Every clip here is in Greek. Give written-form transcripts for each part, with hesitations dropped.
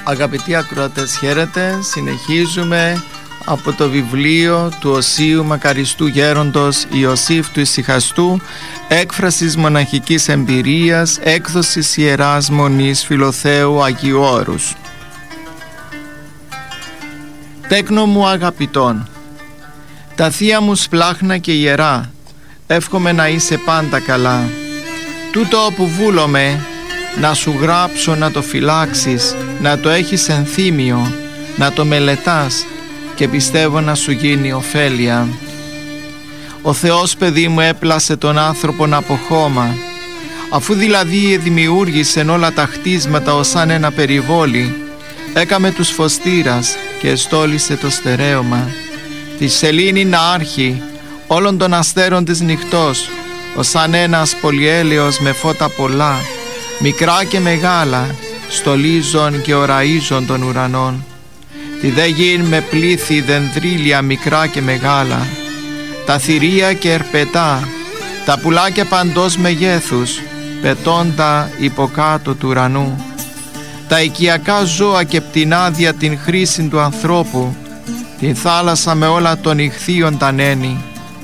Αγαπητοί ακροατές, χαίρετε. Συνεχίζουμε από το βιβλίο του Οσίου Μακαριστού Γέροντος Ιωσήφ του Ησυχαστού, έκφρασης μοναχικής εμπειρίας, έκδοσης Ιεράς Μονής Φιλοθέου Αγίου Όρους. Τέκνο μου αγαπητών, τα θεία μου σπλάχνα και ιερά, εύχομαι να είσαι πάντα καλά. Τούτο όπου βούλομαι να σου γράψω, να το φυλάξεις, να το έχεις ενθύμιο, να το μελετάς και πιστεύω να σου γίνει ωφέλεια. Ο Θεός, παιδί μου, έπλασε τον άνθρωπον από χώμα, αφού δηλαδή δημιούργησε όλα τα χτίσματα ως σαν ένα περιβόλι, έκαμε τους φωστήρας και εστόλισε το στερέωμα, τη σελήνη να άρχει όλων των αστέρων της νυχτός, ως σαν ένας πολυέλαιος με φώτα πολλά, μικρά και μεγάλα, στολίζον και οραίζον των ουρανών. Τη δε γην με πλήθη δενδρίλια μικρά και μεγάλα, τα θηρία και ερπετά, τα πουλάκια παντός μεγέθους, πετώντα υποκάτω του ουρανού, τα οικιακά ζώα και πτηνά δια την χρήση του ανθρώπου, την θάλασσα με όλα των ηχθείων τα νένη,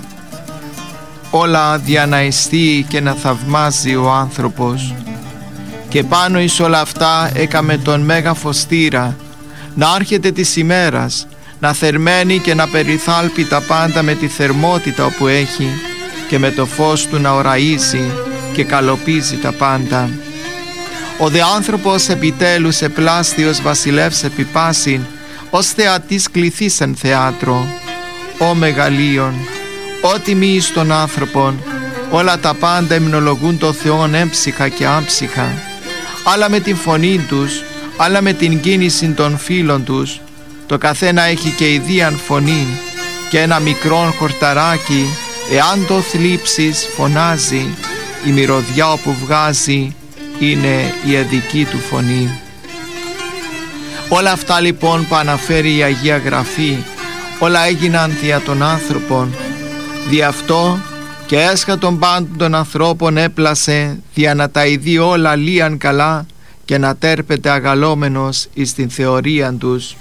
όλα δια να εστί και να θαυμάζει ο άνθρωπος. Και πάνω εις όλα αυτά έκαμε τον μέγα φωστήρα, να άρχεται της ημέρας, να θερμαίνει και να περιθάλπει τα πάντα με τη θερμότητα όπου έχει και με το φως του να οραίζει και καλοπίζει τα πάντα. Ο δε άνθρωπος επιτέλους επλάστιος βασιλεύς επιπάσιν, ως θεατής κληθής εν θέατρο. Ω μεγαλείον, ό,τι μη εις των άνθρωπων, όλα τα πάντα υμνολογούν το Θεόν έμψυχα και άμψυχα, άλλα με την φωνή τους, άλλα με την κίνηση των φίλων τους, το καθένα έχει και ιδίαν φωνή, και ένα μικρόν χορταράκι, εάν το θλίψεις φωνάζει, η μυρωδιά όπου βγάζει είναι η εδική του φωνή. Όλα αυτά λοιπόν που αναφέρει η Αγία Γραφή, όλα έγιναν δια των άνθρωπων, δι' αυτό και έσχα των πάντων των ανθρώπων έπλασε, δια να τα ειδεί όλα λίαν καλά και να τέρπεται αγαλόμενος εις την θεωρία τους.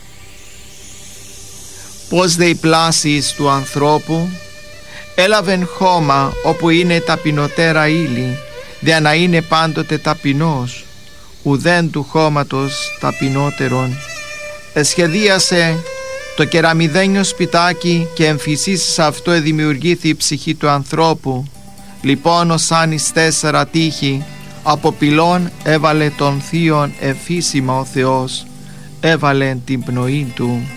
Πώς δε η πλάση του ανθρώπου, έλαβεν χώμα όπου είναι ταπεινωτέρα ύλη, δια να είναι πάντοτε ταπεινός, ουδέν του χώματος ταπεινότερον. Εσχεδίασε το κεραμιδένιο σπιτάκι και εμφυσίσεις σε αυτό εδημιουργήθη η ψυχή του ανθρώπου. Λοιπόν ως αν εις 4 τείχη από πυλών έβαλε τον θείον εφήσιμα ο Θεός, έβαλε την πνοή του.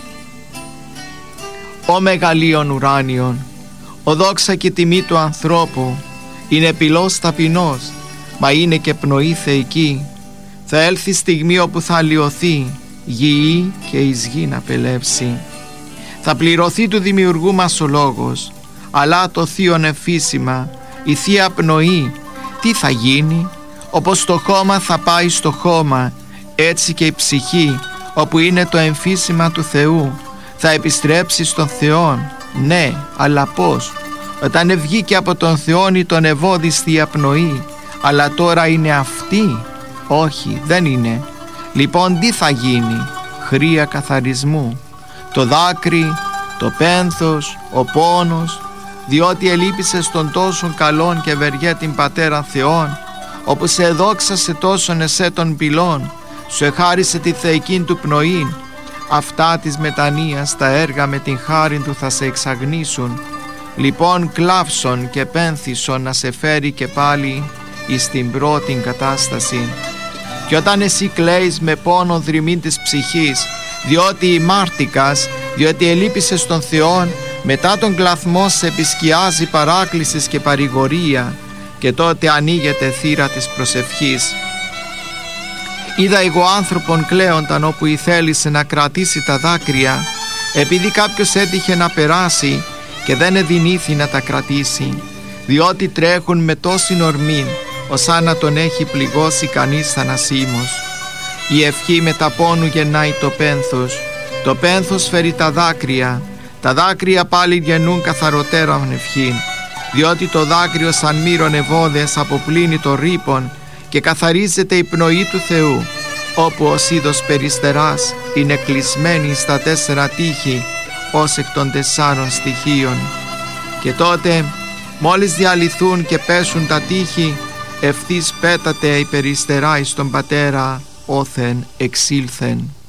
Ο μεγαλείον ουράνιον, ο δόξα και τιμή του ανθρώπου, είναι πυλός ταπεινός, μα είναι και πνοή θεϊκή. Θα έλθει στιγμή όπου θα αλλοιωθεί γη και εις γη να πελεύσει. Θα πληρωθεί του δημιουργού μας ο λόγος, αλλά το θείον εφήσιμα, η θεία πνοή, τι θα γίνει? Όπως το χώμα θα πάει στο χώμα, έτσι και η ψυχή, όπου είναι το εμφύσιμα του Θεού, θα επιστρέψει στον Θεόν. Ναι, αλλά πώς? Όταν ευγήκε από τον Θεόν ή τον ευώδιστη απνοή, αλλά τώρα είναι αυτή? Όχι, δεν είναι. Λοιπόν τι θα γίνει? Χρία καθαρισμού. Το δάκρυ, το πένθος, ο πόνος, διότι ελείπησες των τόσων καλών και ευεργέτην Πατέρα Θεόν, όπου σε εδόξασε τόσον εσέ των πυλών, σου εχάρισε τη θεϊκήν του πνοήν. Αυτά της μετανοίας τα έργα με την χάριν του θα σε εξαγνίσουν. Λοιπόν κλάψον και πένθησον να σε φέρει και πάλι εις την πρώτην κατάσταση. Και όταν εσύ κλαίεις με πόνο δρυμήν της ψυχής, διότι ημάρτηκας, διότι ελείπησες των Θεών, μετά τον κλαθμό σε επισκιάζει παράκλησης και παρηγορία, και τότε ανοίγεται θύρα της προσευχής. Είδα εγώ άνθρωπον κλαίονταν όπου ηθέλησε να κρατήσει τα δάκρυα, επειδή κάποιος έτυχε να περάσει και δεν εδυνήθη να τα κρατήσει, διότι τρέχουν με τόση ορμή, ως αν να τον έχει πληγώσει κανείς θανασίμος. Η ευχή με τα πόνου γεννάει το πένθος, το πένθος φέρει τα δάκρυα πάλι γεννούν καθαροτέραν ευχήν, διότι το δάκρυο σαν μύρον ευώδες αποπλύνει το ρήπον και καθαρίζεται η πνοή του Θεού. όπου ο είδος περιστεράς είναι κλεισμένη στα 4 τείχη ως εκ των 4 στοιχείων. Και τότε μόλις διαλυθούν και πέσουν τα τείχη, ευθύς πέταται η περιστερά εις τον Πατέρα όθεν εξήλθεν.